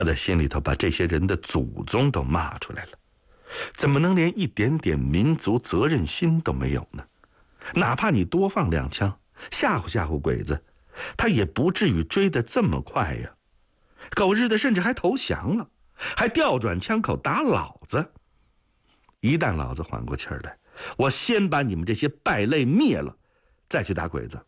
我在心里头把这些人的祖宗都骂出来了，怎么能连一点点民族责任心都没有呢？哪怕你多放2枪，吓唬吓唬鬼子，他也不至于追得这么快呀。狗日的，甚至还投降了，还调转枪口打老子。一旦老子缓过气儿来，我先把你们这些败类灭了，再去打鬼子。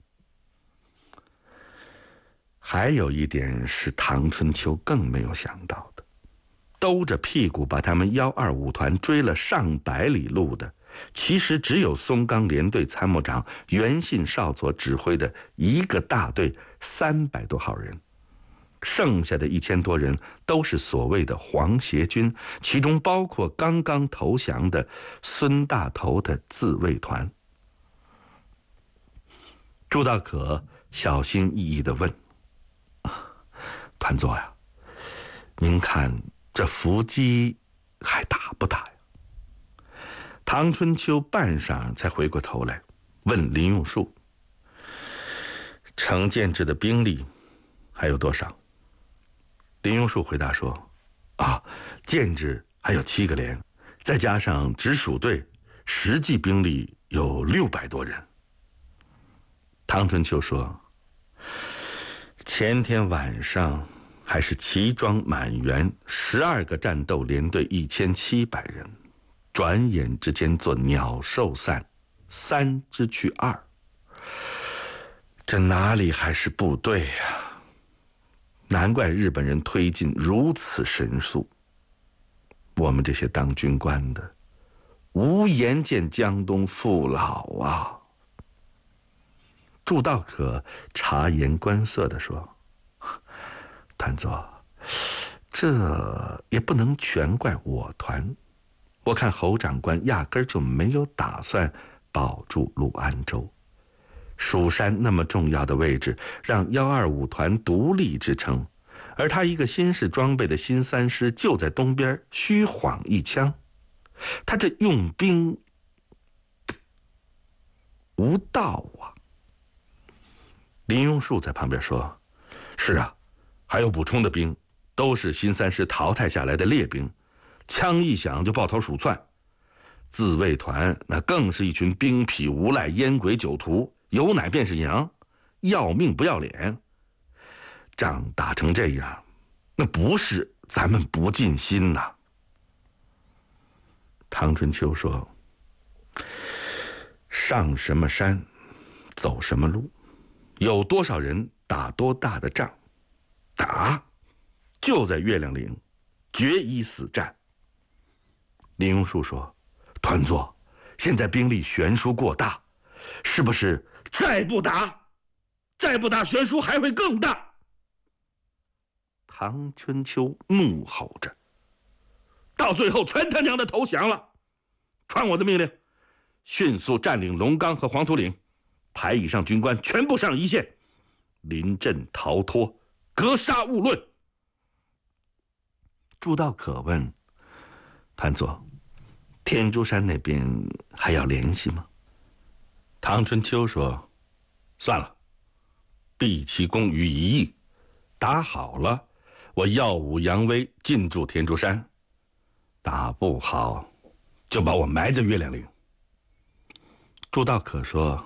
还有一点是唐春秋更没有想到的，兜着屁股把他们125团追了上百里路的，其实只有松冈联队参谋长袁信少佐指挥的一个大队300多号人，剩下的1000多人都是所谓的皇协军，其中包括刚刚投降的孙大头的自卫团。朱道可小心翼翼地问：“团座呀，您看这伏击还打不打呀？”唐春秋半晌才回过头来问林用树：“程建制的兵力还有多少？”林用树回答说：“建制还有7个连，再加上直属队，实际兵力有600多人。”唐春秋说：“前天晚上还是齐装满员12个战斗连队1700人，转眼之间做鸟兽散，3之去2，这哪里还是部队呀？难怪日本人推进如此神速。我们这些当军官的，无颜见江东父老啊。”祝道可察言观色地说：“团座，这也不能全怪我团。我看侯长官压根儿就没有打算保住陆安州。蜀山那么重要的位置，让125团独立支撑，而他一个新式装备的新3师就在东边，虚晃一枪，他这用兵无道啊。”林用树在旁边说：“是啊，还有补充的兵，都是新3师淘汰下来的劣兵，枪一响就抱头鼠窜。自卫团那更是一群兵痞无赖、烟鬼酒徒，有奶便是娘，要命不要脸。仗打成这样，那不是咱们不尽心呐。”唐春秋说：“上什么山，走什么路，有多少人打多大的仗，打就在月亮岭决一死战。”林用树说：“团座，现在兵力悬殊过大，是不是再不打悬殊还会更大？”唐春秋怒吼着：“到最后全他娘的投降了！传我的命令，迅速占领龙冈和黄土岭，排以上军官全部上一线，临阵逃脱，格杀勿论。”朱道可问：“团座，天竺山那边还要联系吗？”唐春秋说：“算了，毕其功于一役，打好了，我耀武扬威进驻天竺山；打不好，就把我埋在月亮岭。”朱道可说：“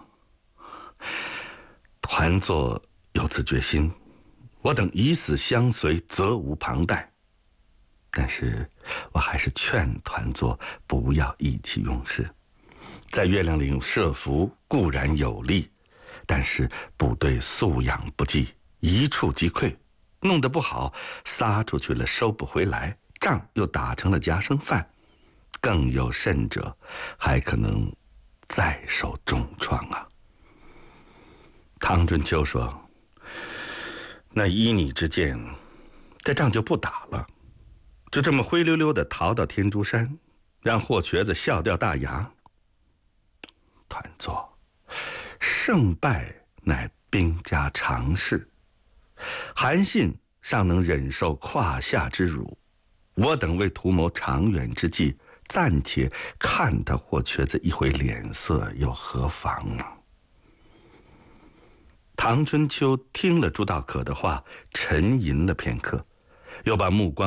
团座有此决心，我等以死相随，责无旁贷。但是我还是劝团座不要意气用事。在月亮岭设伏固然有利，但是部队素养不济，一触即溃，弄得不好，撒出去了收不回来，仗又打成了夹生饭，更有甚者，还可能再受重创啊。”唐春秋说：“那依你之见，这仗就不打了，就这么灰溜溜的逃到天竺山，让霍瘸子笑掉大牙。团座，胜败乃兵家常事，韩信尚能忍受胯下之辱，我等为图谋长远之计，暂且看他霍瘸子一回脸色又何妨呢？”唐春秋听了朱道可的话，沉吟了片刻， 又把目光